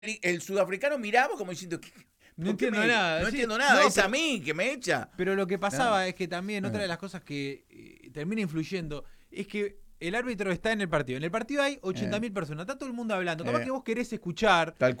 el sudafricano miraba como diciendo, No entiendo nada. No Sí, entiendo nada, no, es a mí que me echa. Pero lo que pasaba es que también otra Ah. de las cosas que termina influyendo es que el árbitro está en el partido. En el partido hay 80.000 personas, está todo el mundo hablando. Capaz que vos querés escuchar. Tal